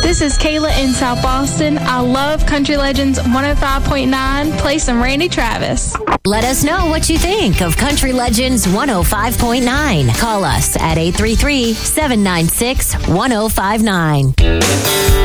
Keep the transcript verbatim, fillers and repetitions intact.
This is Kayla in South Boston. I love Country Legends one oh five point nine. Play some Randy Travis. Let us know what you think of Country Legends one oh five point nine. Call us at eight three three, seven nine six, one oh five nine.